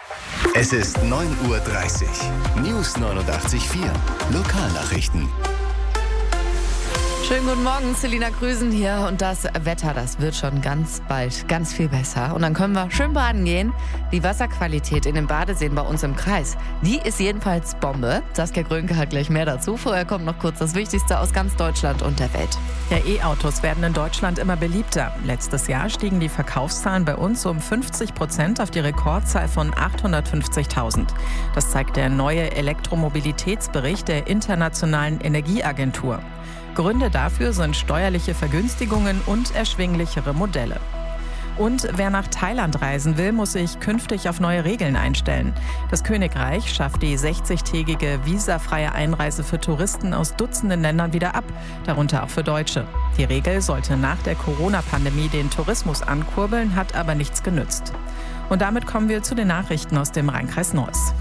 Es ist 9:30 Uhr. News 89.4. Lokalnachrichten. Schönen guten Morgen, Selina Krüsen hier. Und das Wetter, das wird schon ganz bald ganz viel besser. Und dann können wir schön baden gehen. Die Wasserqualität in den Badeseen bei uns im Kreis, die ist jedenfalls Bombe. Saskia Grönke hat gleich mehr dazu. Vorher kommt noch kurz das Wichtigste aus ganz Deutschland und der Welt. Ja, E-Autos werden in Deutschland immer beliebter. Letztes Jahr stiegen die Verkaufszahlen bei uns um 50% auf die Rekordzahl von 850.000. Das zeigt der neue Elektromobilitätsbericht der Internationalen Energieagentur. Gründe dafür sind steuerliche Vergünstigungen und erschwinglichere Modelle. Und wer nach Thailand reisen will, muss sich künftig auf neue Regeln einstellen. Das Königreich schafft die 60-tägige visafreie Einreise für Touristen aus Dutzenden Ländern wieder ab, darunter auch für Deutsche. Die Regel sollte nach der Corona-Pandemie den Tourismus ankurbeln, hat aber nichts genützt. Und damit kommen wir zu den Nachrichten aus dem Rheinkreis Neuss.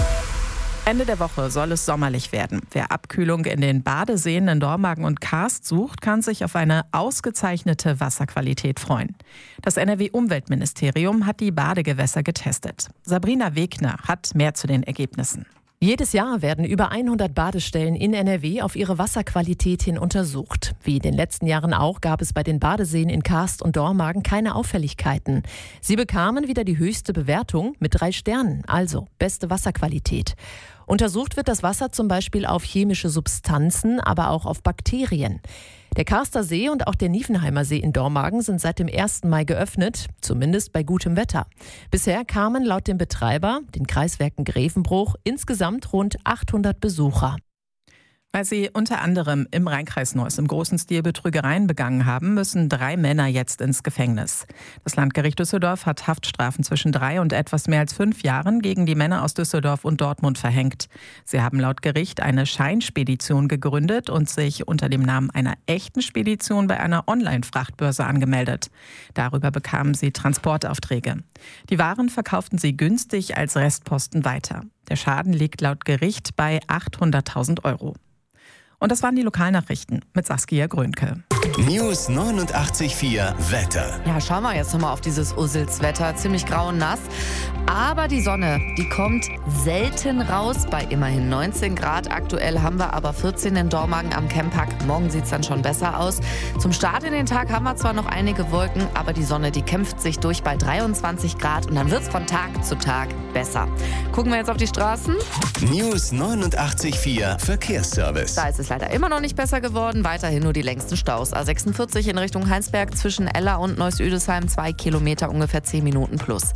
Ende der Woche soll es sommerlich werden. Wer Abkühlung in den Badeseen in Dormagen und Karst sucht, kann sich auf eine ausgezeichnete Wasserqualität freuen. Das NRW-Umweltministerium hat die Badegewässer getestet. Sabrina Wegner hat mehr zu den Ergebnissen. Jedes Jahr werden über 100 Badestellen in NRW auf ihre Wasserqualität hin untersucht. Wie in den letzten Jahren auch, gab es bei den Badeseen in Karst und Dormagen keine Auffälligkeiten. Sie bekamen wieder die höchste Bewertung mit 3 Sternen, also beste Wasserqualität. Untersucht wird das Wasser zum Beispiel auf chemische Substanzen, aber auch auf Bakterien. Der Karster See und auch der Niefenheimer See in Dormagen sind seit dem 1. Mai geöffnet, zumindest bei gutem Wetter. Bisher kamen laut dem Betreiber, den Kreiswerken Grevenbruch, insgesamt rund 800 Besucher. Weil sie unter anderem im Rheinkreis Neuss im großen Stil Betrügereien begangen haben, müssen 3 Männer jetzt ins Gefängnis. Das Landgericht Düsseldorf hat Haftstrafen zwischen 3 und etwas mehr als 5 Jahren gegen die Männer aus Düsseldorf und Dortmund verhängt. Sie haben laut Gericht eine Scheinspedition gegründet und sich unter dem Namen einer echten Spedition bei einer Online-Frachtbörse angemeldet. Darüber bekamen sie Transportaufträge. Die Waren verkauften sie günstig als Restposten weiter. Der Schaden liegt laut Gericht bei 800.000 Euro. Und das waren die Lokalnachrichten mit Saskia Grönke. News 89.4 Wetter. Ja, schauen wir jetzt nochmal auf dieses Usselswetter. Ziemlich grau und nass. Aber die Sonne, die kommt selten raus bei immerhin 19 Grad. Aktuell haben wir aber 14 in Dormagen am Camppark. Morgen sieht es dann schon besser aus. Zum Start in den Tag haben wir zwar noch einige Wolken, aber die Sonne, die kämpft sich durch bei 23 Grad. Und dann wird es von Tag zu Tag besser. Gucken wir jetzt auf die Straßen. News 89.4 Verkehrsservice. Da ist es leider immer noch nicht besser geworden. Weiterhin nur die längsten Staus. A46 in Richtung Heinsberg zwischen Eller und Neuss-Üdesheim 2 Kilometer, ungefähr 10 Minuten plus.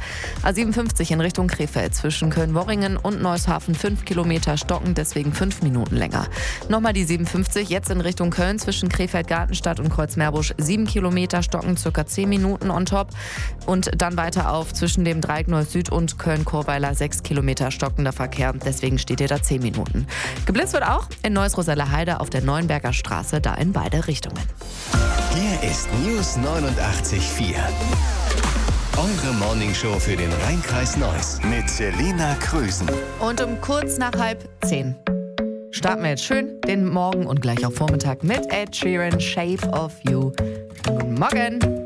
A57 in Richtung Krefeld zwischen Köln-Worringen und Neushafen 5 Kilometer stocken, deswegen 5 Minuten länger. Nochmal die 57 jetzt in Richtung Köln zwischen Krefeld-Gartenstadt und Kreuzmeerbusch 7 Kilometer stocken, circa 10 Minuten on top. Und dann weiter auf zwischen dem Dreieck Neuss-Süd und Köln-Chorweiler 6 Kilometer stockender Verkehr, deswegen steht ihr da 10 Minuten. Geblitzt wird auch in Neuss-Roseller-Heide auf der Neuenberger Straße, da in beide Richtungen. Hier ist News 89.4. Eure Morningshow für den Rheinkreis Neuss mit Selina Krüsen. Und um kurz nach 9:30 starten wir jetzt schön den Morgen und gleich auch Vormittag mit Ed Sheeran, Shape of You. Guten Morgen.